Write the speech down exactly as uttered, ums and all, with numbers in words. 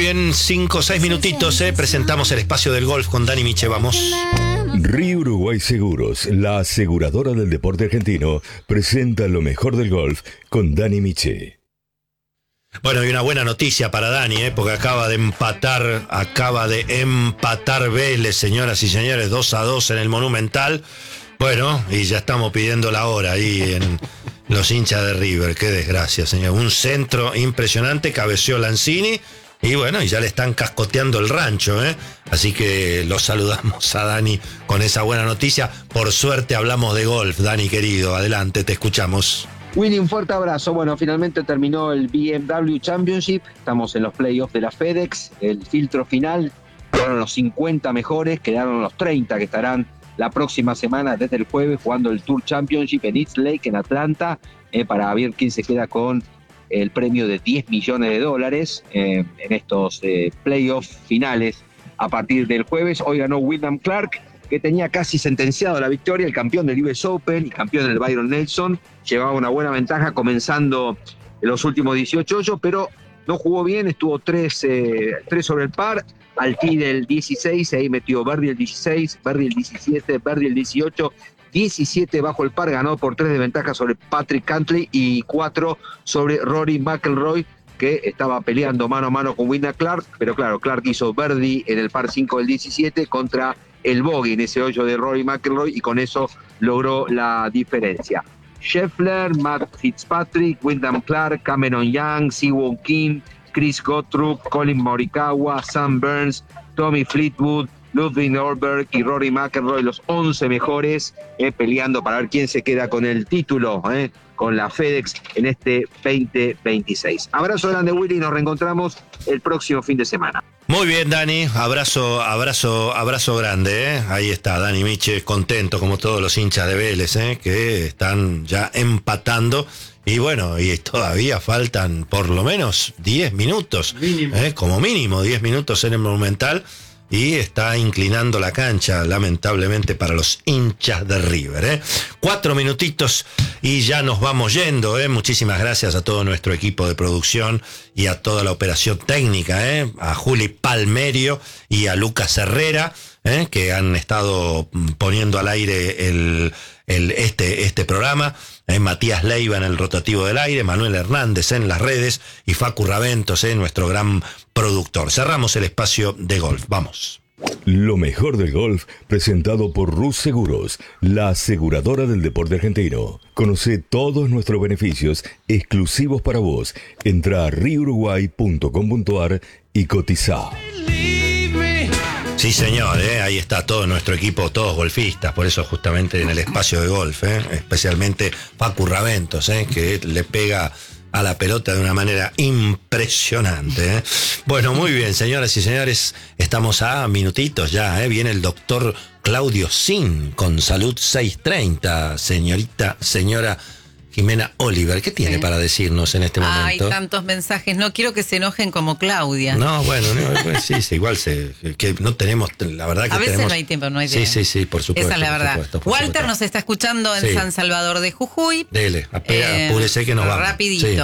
bien, cinco o seis minutitos, eh, presentamos el espacio del golf con Dani Miche, vamos. Río Uruguay Seguros, la aseguradora del deporte argentino, presenta lo mejor del golf con Dani Miche. Bueno, y una buena noticia para Dani, eh, porque acaba de empatar, acaba de empatar Vélez, señoras y señores, dos a dos en el Monumental. Bueno, y ya estamos pidiendo la hora ahí en los hinchas de River. Qué desgracia, señor. Un centro impresionante, cabeció Lanzini. Y bueno, y ya le están cascoteando el rancho, ¿eh? Así que los saludamos a Dani con esa buena noticia. Por suerte hablamos de golf, Dani querido. Adelante, te escuchamos. Willy, un fuerte abrazo. Bueno, finalmente terminó el B M W Championship. Estamos en los playoffs de la FedEx. El filtro final. Fueron los cincuenta mejores, quedaron los treinta que estarán la próxima semana desde el jueves jugando el Tour Championship en East Lake, en Atlanta, eh, para ver quién se queda con el premio de diez millones de dólares eh, en estos eh, playoffs finales a partir del jueves. Hoy ganó Wyndham Clark, que tenía casi sentenciado la victoria, el campeón del U S Open y campeón del Byron Nelson. Llevaba una buena ventaja comenzando los últimos dieciocho hoyos, pero no jugó bien, estuvo tres, eh, tres sobre el par. Al tee del dieciséis, ahí metió Birdie el dieciséis, Birdie el diecisiete, Birdie el dieciocho, diecisiete bajo el par, ganó por tres de ventaja sobre Patrick Cantley y cuatro sobre Rory McIlroy, que estaba peleando mano a mano con Wyndham Clark, pero claro, Clark hizo Birdie en el par cinco del diecisiete contra el bogey en ese hoyo de Rory McIlroy y con eso logró la diferencia. Scheffler, Matt Fitzpatrick, Wyndham Clark, Cameron Young, Siwoo Kim, Chris Gottrup, Colin Morikawa, Sam Burns, Tommy Fleetwood, Ludwig Norberg y Rory McIlroy, los once mejores, eh, peleando para ver quién se queda con el título, eh, con la FedEx en este veinte veintiséis. Abrazo grande, Willy, nos reencontramos el próximo fin de semana. Muy bien, Dani, abrazo, abrazo, abrazo grande, ¿eh? Ahí está, Dani Miche, contento como todos los hinchas de Vélez, ¿eh? Que están ya empatando. Y bueno, y todavía faltan por lo menos diez minutos, ¿eh? Como mínimo diez minutos en el Monumental. Y está inclinando la cancha, lamentablemente, para los hinchas de River, ¿eh? Cuatro minutitos y ya nos vamos yendo, ¿eh? Muchísimas gracias a todo nuestro equipo de producción y a toda la operación técnica, ¿eh? A Juli Palmerio y a Lucas Herrera, ¿eh? Que han estado poniendo al aire el, el, este, este programa. Eh, Matías Leiva en el rotativo del aire, Manuel Hernández en las redes y Facu Raventos, eh, nuestro gran productor. Cerramos el espacio de golf. Vamos. Lo mejor del golf, presentado por Rus Seguros, la aseguradora del deporte argentino. Conoce todos nuestros beneficios exclusivos para vos. Entra a río uruguay punto com punto ar y cotiza. Sí, señor, ¿eh? Ahí está todo nuestro equipo, todos golfistas, por eso justamente en el espacio de golf, ¿eh? Especialmente Facu Raventos, ¿eh? Que le pega a la pelota de una manera impresionante, ¿eh? Bueno, muy bien, señoras y señores, estamos a minutitos ya, ¿eh? Viene el doctor Claudio Sin con Salud seiscientos treinta, señorita, señora Jimena Oliver, ¿qué tiene sí. para decirnos en este momento? Hay tantos mensajes, no quiero que se enojen como Claudia. No, bueno, no, pues sí, sí, igual se, que no tenemos, la verdad que a veces tenemos... no hay tiempo, no hay tiempo. Sí, sí, sí, por supuesto. Esa es la verdad. Por supuesto, por Walter supuesto. nos está escuchando en sí. San Salvador de Jujuy. Dele, apúrese que nos vamos. Rapidito. Sí.